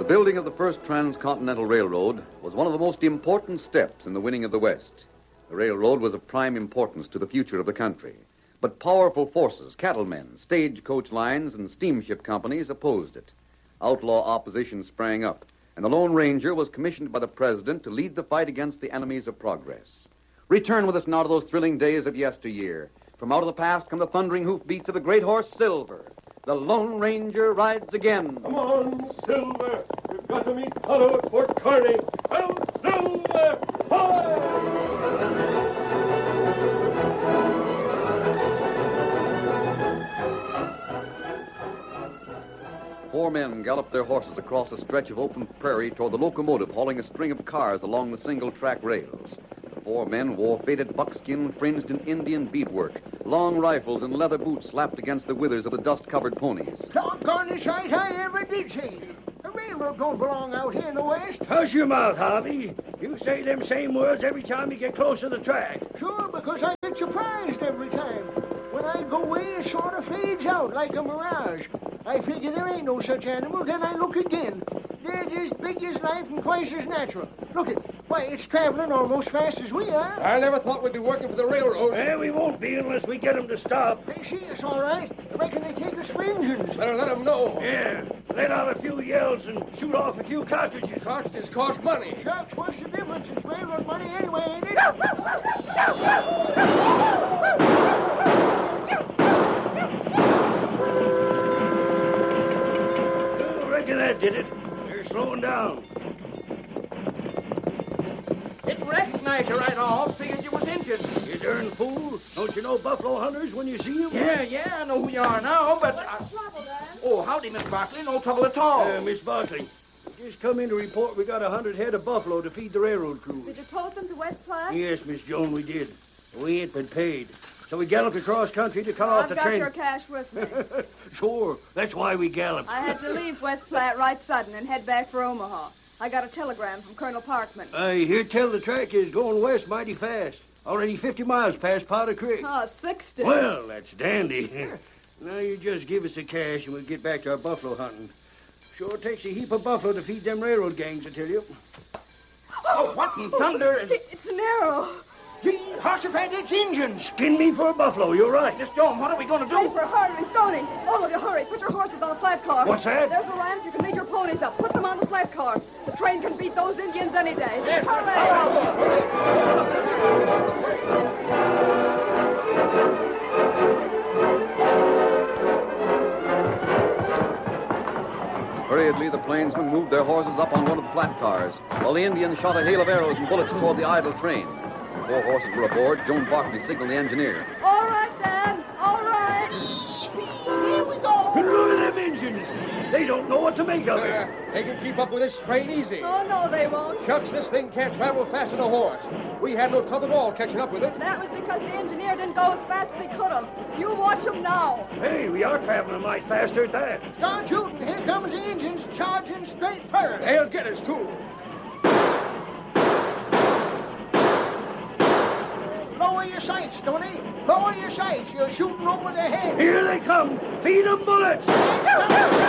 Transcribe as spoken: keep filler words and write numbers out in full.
The building of the first transcontinental railroad was one of the most important steps in the winning of the West. The railroad was of prime importance to the future of the country. But powerful forces, cattlemen, stagecoach lines, and steamship companies opposed it. Outlaw opposition sprang up, and the Lone Ranger was commissioned by the president to lead the fight against the enemies of progress. Return with us now to those thrilling days of yesteryear. From out of the past come the thundering hoofbeats of the great horse Silver. The Lone Ranger rides again. Come on, Silver. You've got to meet Tonto at Fort Kearny. Well, Silver! Hi! Four men galloped their horses across a stretch of open prairie toward the locomotive hauling a string of cars along the single-track rails. The four men wore faded buckskin fringed in Indian beadwork, long rifles and leather boots slapped against the withers of the dust-covered ponies. Doggone the sight I ever did see. The railroad don't belong out here in the West. Hush your mouth, Harvey. You say them same words every time you get close to the track. Sure, because I get surprised every time. When I go away, it sort of fades out like a mirage. I figure there ain't no such animal, then I look again. They're as big as life and twice as natural. Look it. Why, it's traveling almost fast as we are. I never thought we'd be working for the railroad. Well, we won't be unless we get them to stop. They see us all right. I reckon they take us for engines. Better let them know. Yeah, let out a few yells and shoot off a few cartridges. Cartridges cost money. Shucks, what's the difference? It's railroad money anyway, ain't it? I reckon that did it. They're slowing down. Didn't recognize you right off. Figured you was engines. You darn fool. Don't you know buffalo hunters when you see them? Yeah, yeah, I know who you are now, but... What's the trouble, Dan? Oh, howdy, Miss Barkley. No trouble at all. Uh, Miss Barkley, we just come in to report we got a hundred head of buffalo to feed the railroad crews. Did you tote them to West Platte? Yes, Miss Joan, we did. We ain't been paid. So we galloped across country to cut off I've the got train. your cash with me. Sure. That's why we galloped. I had to leave West Platte right sudden and head back for Omaha. I got a telegram from Colonel Parkman. I hear tell the track is going west mighty fast. Already fifty miles past Powder Creek. Oh, sixty. Well, that's dandy. Now you just give us the cash and we'll get back to our buffalo hunting. Sure takes a heap of buffalo to feed them railroad gangs, I tell you. Oh, what in thunder? It- It's an arrow. Gee, Horsefant, it's engines. Skin me for a buffalo, you're right. Miss Joan, what are we going to do? Paper, hurry, Stoney. All of you, hurry. Put your horses on a flat car. What's that? There's a ramp. You can lead your ponies up. Put them on the flat car. The train can beat those Indians any day. Yes. Hurry. Hurriedly, the plainsmen moved their horses up on one of the flat cars, while the Indians shot a hail of arrows and bullets toward the idle train. When four horses were aboard, Joan Barkley signaled the engineer. All right, Dan. All right. Here we go. Look at them engines. They don't know what to make of it. They can keep up with this train easy. Oh, no, they won't. Shucks, this thing can't travel faster than a horse. We had no trouble at all catching up with it. That was because the engineer didn't go as fast as he could have. You watch him now. Hey, we are traveling a mite faster at that. Start shooting. Here comes the engines charging straight for us. They'll get us, too. Lower your sights, Tony. Lower your sights. You're shooting over their heads. Here they come. Feed them bullets.